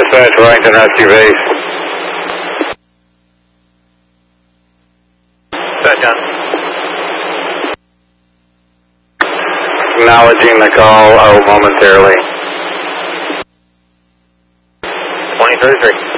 Dispatch, Wellington Rescue Base. Set, John. Acknowledging the call momentarily. 2033.